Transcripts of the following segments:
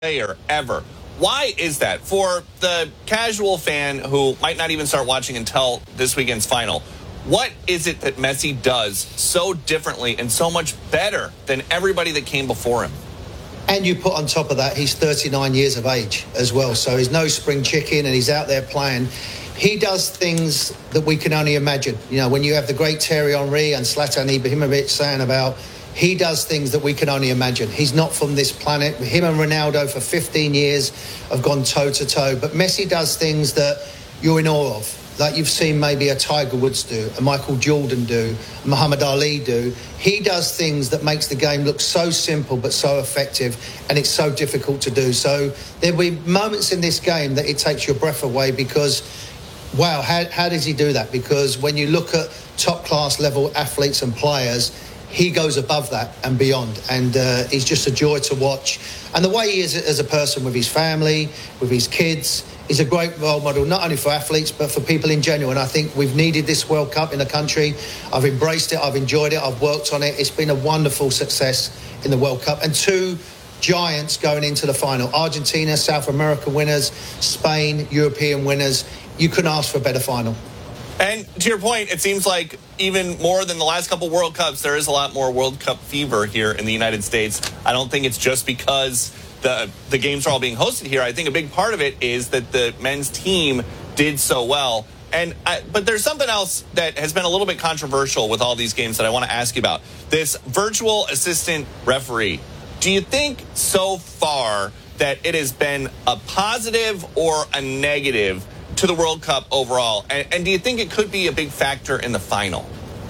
player ever. Why is that? For the casual fan who might not even start watching until this weekend's final, what is it that Messi does so differently and so much better than everybody that came before him? And you put on top of that, he's 39 years of age as well. So he's no spring chicken and he's out there playing. He does things that we can only imagine. You know, when you have the great Thierry Henry and Zlatan Ibrahimovic saying about, he does things that we can only imagine. He's not from this planet. Him and Ronaldo for 15 years have gone toe-to-toe. But Messi does things that you're in awe of. Like you've seen maybe a Tiger Woods do, a Michael Jordan do, a Muhammad Ali do. He does things that makes the game look so simple but so effective, and it's so difficult to do. So there'll be moments in this game that it takes your breath away because, wow, how does he do that? Because when you look at top-class level athletes and players, he goes above that and beyond, and he's just a joy to watch. And the way he is as a person with his family, with his kids, he's a great role model, not only for athletes, but for people in general. And I think we've needed this World Cup in the country. I've embraced it, I've enjoyed it, I've worked on it. It's been a wonderful success in the World Cup. And two giants going into the final. Argentina, South America winners, Spain, European winners. You couldn't ask for a better final. And to your point, it seems like even more than the last couple World Cups, there is a lot more World Cup fever here in the United States. I don't think it's just because the games are all being hosted here. I think a big part of it is that the men's team did so well. But there's something else that has been a little bit controversial with all these games that I want to ask you about. This virtual assistant referee. Do you think so far that it has been a positive or a negative to the World Cup overall? And do you think it could be a big factor in the final?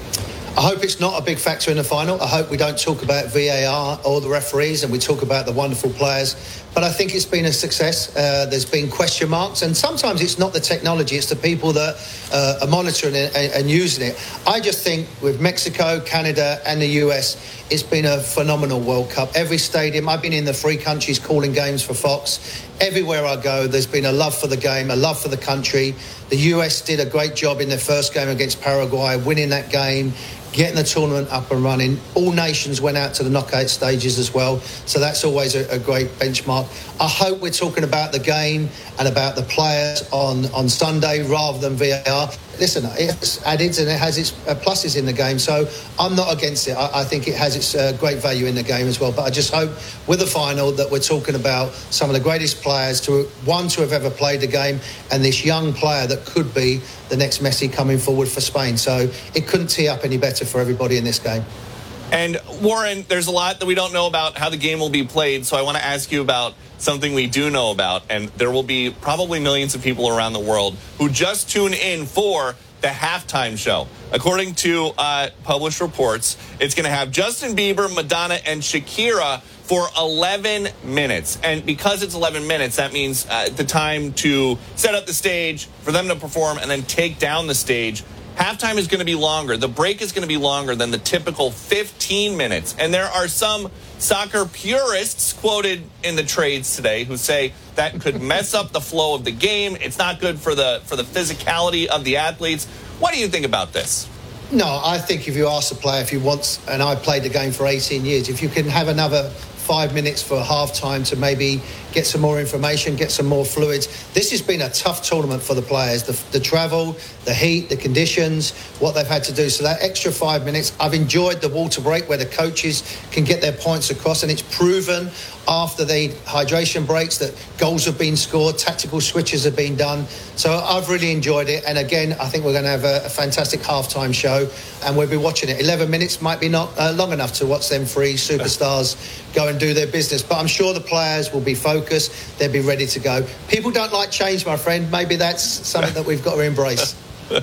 I hope it's not a big factor in the final. I hope we don't talk about VAR or the referees and we talk about the wonderful players. But I think it's been a success. There's been question marks. And sometimes it's not the technology, it's the people that are monitoring it and using it. I just think with Mexico, Canada and the US, it's been a phenomenal World Cup. Every stadium, I've been in the 3 countries calling games for Fox. Everywhere I go, there's been a love for the game, a love for the country. The US did a great job in their first game against Paraguay, winning that game, getting the tournament up and running. All nations went out to the knockout stages as well. So that's always a great benchmark. I hope we're talking about the game and about the players on Sunday rather than VAR. Listen, it's added and it has its pluses in the game. So I'm not against it. I think it has its great value in the game as well. But I just hope with the final that we're talking about some of the greatest players to have ever played the game, and this young player that could be the next Messi coming forward for Spain. So it couldn't tee up any better for everybody in this game. And Warren, there's a lot that we don't know about how the game will be played. So I want to ask you about something we do know about. And there will be probably millions of people around the world who just tune in for the halftime show. According to published reports, it's going to have Justin Bieber, Madonna, and Shakira for 11 minutes. And because it's 11 minutes, that means the time to set up the stage, for them to perform, and then take down the stage. Halftime is going to be longer. The break is going to be longer than the typical 15 minutes. And there are some soccer purists quoted in the trades today who say that could mess up the flow of the game. It's not good for the physicality of the athletes. What do you think about this? No, I think if you ask the player if he wants, and I played the game for 18 years, if you can have another 5 minutes for half-time to maybe get some more information, get some more fluids. This has been a tough tournament for the players. The travel, the heat, the conditions, what they've had to do. So that extra 5 minutes, I've enjoyed the water break where the coaches can get their points across, and it's proven after the hydration breaks that goals have been scored, tactical switches have been done. So I've really enjoyed it. And again, I think we're going to have a fantastic halftime show, and we'll be watching it. 11 minutes might be not long enough to watch them 3 superstars go and do their business. But I'm sure the players will be focused. They'll be ready to go. People don't like change, my friend. Maybe that's something that we've got to embrace.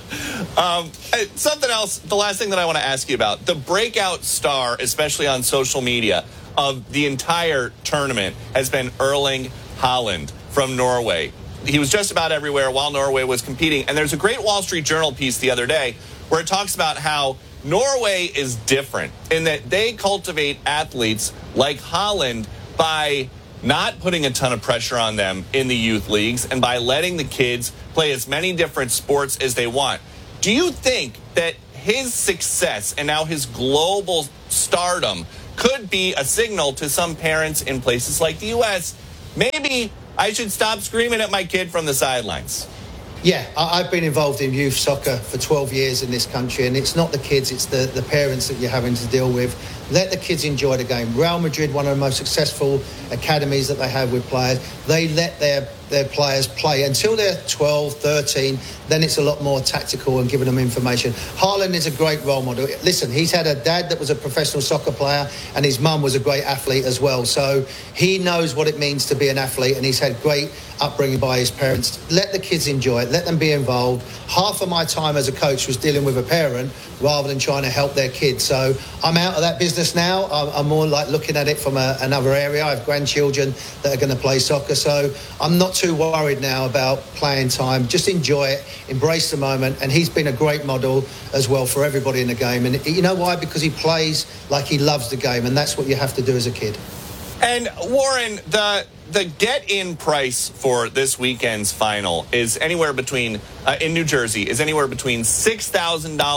Something else, the last thing that I want to ask you about, the breakout star, especially on social media, of the entire tournament has been Erling Haaland from Norway. He was just about everywhere while Norway was competing. And there's a great Wall Street Journal piece the other day where it talks about how Norway is different in that they cultivate athletes like Haaland by not putting a ton of pressure on them in the youth leagues and by letting the kids play as many different sports as they want. Do you think that his success and now his global stardom could be a signal to some parents in places like the U.S. maybe I should stop screaming at my kid from the sidelines. Yeah, I've been involved in youth soccer for 12 years in this country, and it's not the kids, it's the parents that you're having to deal with. Let the kids enjoy the game. Real Madrid, one of the most successful academies that they have with players, they let their players play until they're 12, 13, then it's a lot more tactical and giving them information. Haaland is a great role model. Listen, he's had a dad that was a professional soccer player and his mum was a great athlete as well. So he knows what it means to be an athlete, and he's had great upbringing by his parents. Let the kids enjoy it. Let them be involved. Half of my time as a coach was dealing with a parent rather than trying to help their kids. So I'm out of that business now. I'm more like looking at it from another area. I have grandchildren that are going to play soccer. So I'm not too worried now about playing time. Just enjoy it. Embrace the moment. And he's been a great model as well for everybody in the game. And you know why? Because he plays like he loves the game. And that's what you have to do as a kid. And Warren, the get-in price for this weekend's final is anywhere between, in New Jersey, is anywhere between $6,000 and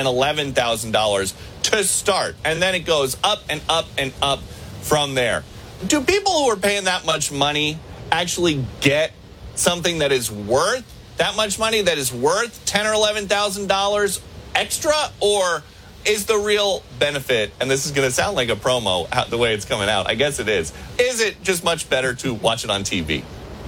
$11,000 to start. And then it goes up and up and up from there. Do people who are paying that much money actually get something that is worth that much money, that is worth $10,000 or $11,000 extra? Or is the real benefit, and this is going to sound like a promo the way it's coming out, I guess it is it just much better to watch it on TV?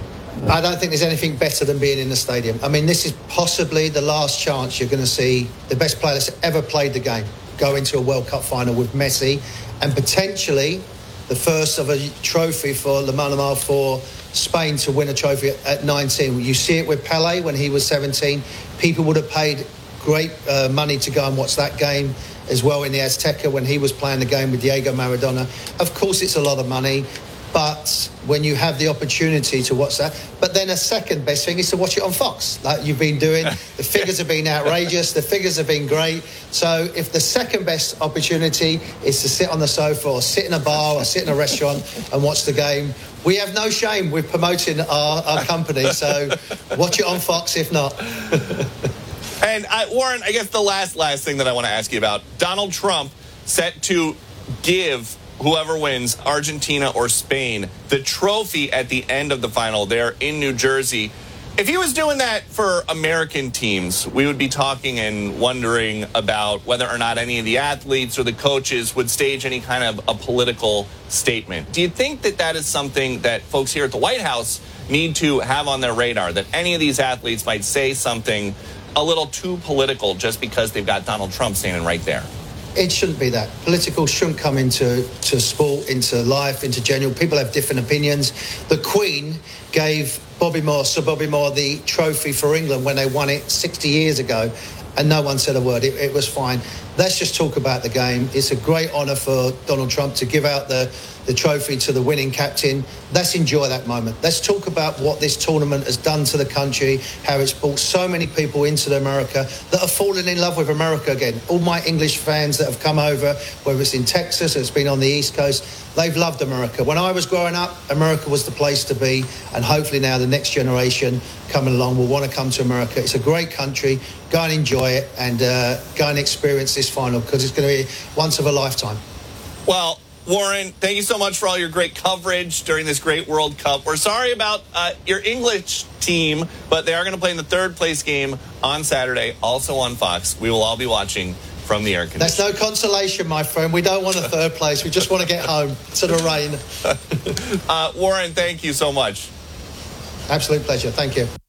I don't think there's anything better than being in the stadium. I mean, this is possibly the last chance you're going to see the best player that's ever played the game go into a World Cup final with Messi, and potentially the first of a trophy for La Malamar for Spain to win a trophy at 19. You see it with Pelé when he was 17. People would have paid great money to go and watch that game as well in the Azteca when he was playing the game with Diego Maradona. Of course, it's a lot of money, but when you have the opportunity to watch that, but then a second best thing is to watch it on Fox, like you've been doing. The figures have been outrageous. The figures have been great. So if the second best opportunity is to sit on the sofa or sit in a bar or sit in a restaurant and watch the game, we have no shame with promoting our company. So watch it on Fox if not. And Warren, I guess the last thing that I want to ask you about, Donald Trump set to give whoever wins, Argentina or Spain, the trophy at the end of the final there in New Jersey. If he was doing that for American teams, we would be talking and wondering about whether or not any of the athletes or the coaches would stage any kind of a political statement. Do you think that that is something that folks here at the White House need to have on their radar, that any of these athletes might say something a little too political just because they've got Donald Trump standing right there? It shouldn't be that. Political shouldn't come into sport, into life, into general. People have different opinions. The Queen gave Sir Bobby Moore, the trophy for England when they won it 60 years ago, and no one said a word. It was fine. Let's just talk about the game. It's a great honour for Donald Trump to give out the trophy to the winning captain. Let's enjoy that moment. Let's talk about what this tournament has done to the country, how it's brought so many people into America that have fallen in love with America again. All my English fans that have come over, whether it's in Texas or it's been on the East Coast, they've loved America. When I was growing up, America was the place to be, and hopefully now the next generation coming along will want to come to America. It's a great country. Go and enjoy it and go and experience this final, because it's going to be once of a lifetime. Well, Warren, thank you so much for all your great coverage during this great World Cup. We're sorry about your English team, but they are going to play in the third place game on Saturday, also on Fox. We will all be watching from the air conditioning. That's no consolation, my friend. We don't want a third place. We just want to get home to the rain. Warren, thank you so much. Absolute pleasure. Thank you.